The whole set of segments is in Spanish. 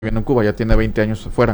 viviendo en Cuba, ya tiene 20 años afuera.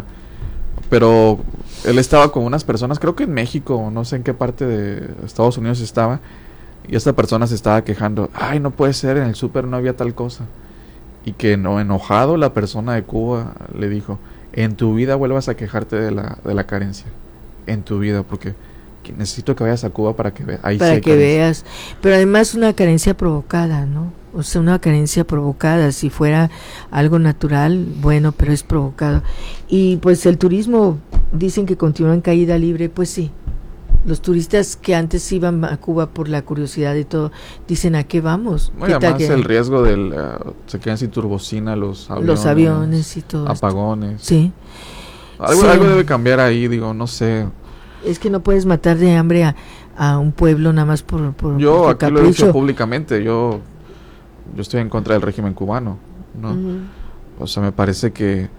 Pero él estaba con unas personas, creo que en México, no sé en qué parte de Estados Unidos estaba, y esta persona se estaba quejando, ay, no puede ser, en el súper no había tal cosa. Y que no, enojado la persona de Cuba le dijo, en tu vida vuelvas a quejarte de la carencia, en tu vida, porque necesito que vayas a Cuba para que veas. Para sí que veas, pero además una carencia provocada, ¿no? O sea, una carencia provocada, si fuera algo natural, bueno, pero es provocado. Y pues el turismo, dicen que continúa en caída libre, pues sí. Los turistas que antes iban a Cuba por la curiosidad y todo, dicen, ¿a qué vamos? Bueno, además el riesgo del se quedan sin turbocina los aviones y todo apagones. Sí. Algo debe cambiar ahí, digo, no sé. Es que no puedes matar de hambre a un pueblo nada más por yo aquí capricho. Lo he dicho públicamente, yo estoy en contra del régimen cubano, ¿no? Uh-huh. O sea, me parece que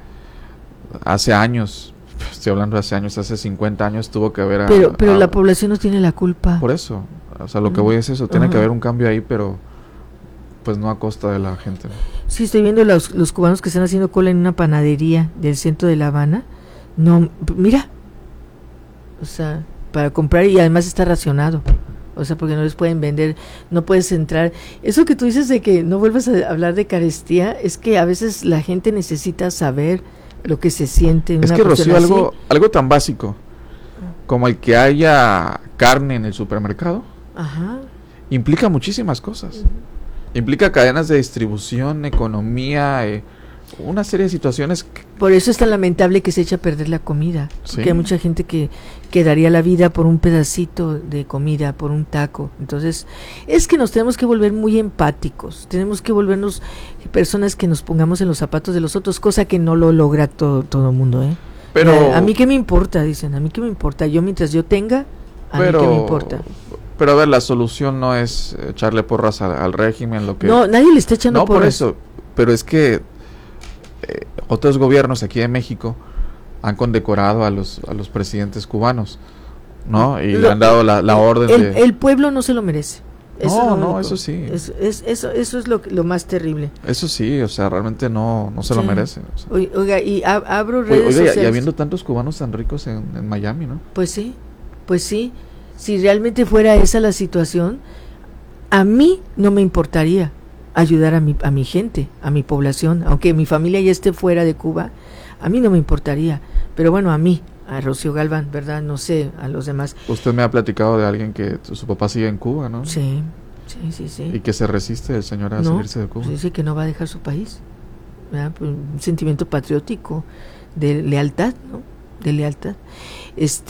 hace años, estoy hablando de hace 50 años tuvo que haber... Pero la población no tiene la culpa. Por eso, o sea, lo que voy es eso, tiene que haber un cambio ahí, pero pues no a costa de la gente. Sí, estoy viendo los cubanos que están haciendo cola en una panadería del centro de La Habana. No, mira, o sea, para comprar, y además está racionado. O sea, porque no les pueden vender, no puedes entrar. Eso que tú dices de que no vuelvas a hablar de carestía, es que a veces la gente necesita saber lo que se siente. Es que, Rocío, algo tan básico como el que haya carne en el supermercado, ajá, implica muchísimas cosas. Implica cadenas de distribución, economía, una serie de situaciones. Por eso es tan lamentable que se echa a perder la comida, sí. Porque hay mucha gente que daría la vida por un pedacito de comida, por un taco. Entonces, es que nos tenemos que volver muy empáticos, tenemos que volvernos personas que nos pongamos en los zapatos de los otros, cosa que no lo logra todo mundo, ¿eh? Pero a mí qué me importa, dicen, a mí qué me importa, yo mientras yo tenga, mí qué me importa. Pero a ver, la solución no es echarle porras al régimen, lo que... No, nadie le está echando porras. No, por eso, pero es que otros gobiernos aquí de México han condecorado a los presidentes cubanos, ¿no? Y le han dado la orden el pueblo no se lo merece. Eso eso sí. Eso es lo más terrible. Eso sí, o sea, realmente no se lo merece. O sea. Oiga, y abro redes sociales. Y habiendo tantos cubanos tan ricos en Miami, ¿no? Pues sí. Si realmente fuera esa la situación, a mí no me importaría ayudar a mi gente, a mi población, aunque mi familia ya esté fuera de Cuba, a mí no me importaría, pero bueno, a Rocío Galván, ¿verdad? No sé, a los demás. Usted me ha platicado de alguien que su papá sigue en Cuba, ¿no? Sí. Y que se resiste el señor a salirse de Cuba. Pues dice que no va a dejar su país, ¿verdad? Pues un sentimiento patriótico, de lealtad, ¿no? De lealtad. Es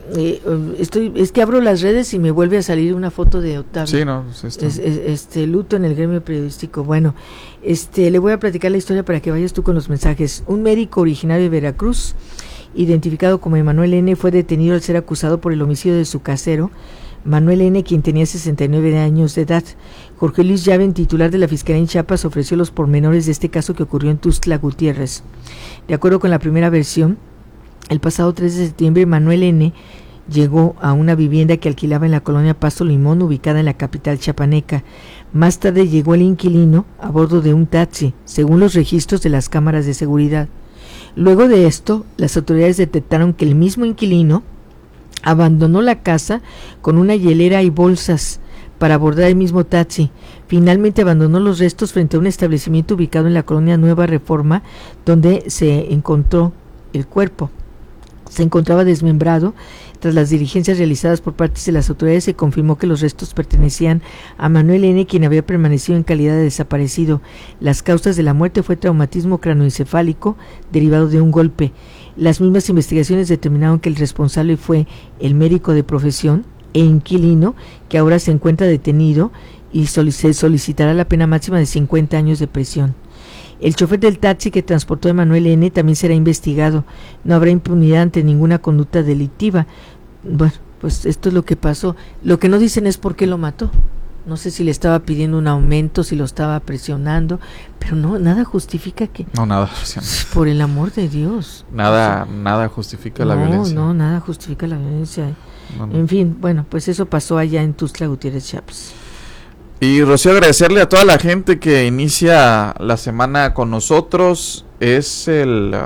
que abro las redes y me vuelve a salir una foto de Octavio. Sí, no, luto en el gremio periodístico. Bueno, le voy a platicar la historia para que vayas tú con los mensajes. Un médico originario de Veracruz, identificado como Emanuel N., fue detenido al ser acusado por el homicidio de su casero, Manuel N., quien tenía 69 años de edad. Jorge Luis Llaven, titular de la Fiscalía en Chiapas, ofreció los pormenores de este caso que ocurrió en Tuxtla Gutiérrez. De acuerdo con la primera versión, el pasado 3 de septiembre, Manuel N. llegó a una vivienda que alquilaba en la colonia Pasto Limón, ubicada en la capital chiapaneca. Más tarde llegó el inquilino a bordo de un taxi, según los registros de las cámaras de seguridad. Luego de esto, las autoridades detectaron que el mismo inquilino abandonó la casa con una hielera y bolsas para abordar el mismo taxi. Finalmente abandonó los restos frente a un establecimiento ubicado en la colonia Nueva Reforma, donde se encontró el cuerpo. Se encontraba desmembrado. Tras las diligencias realizadas por parte de las autoridades, se confirmó que los restos pertenecían a Manuel N., quien había permanecido en calidad de desaparecido. Las causas de la muerte fue traumatismo cranoencefálico derivado de un golpe. Las mismas investigaciones determinaron que el responsable fue el médico de profesión e inquilino, que ahora se encuentra detenido y se solicitará la pena máxima de 50 años de prisión. El chofer del taxi que transportó a Manuel N. también será investigado. No habrá impunidad ante ninguna conducta delictiva. Bueno, pues esto es lo que pasó. Lo que no dicen es por qué lo mató. No sé si le estaba pidiendo un aumento, si lo estaba presionando, pero no, nada justifica que... No, nada. Por el amor de Dios. Nada justifica la violencia. No, nada justifica la violencia. No. En fin, bueno, pues eso pasó allá en Tuxtla Gutiérrez, Chiapas. Y Rocío, agradecerle a toda la gente que inicia la semana con nosotros. es el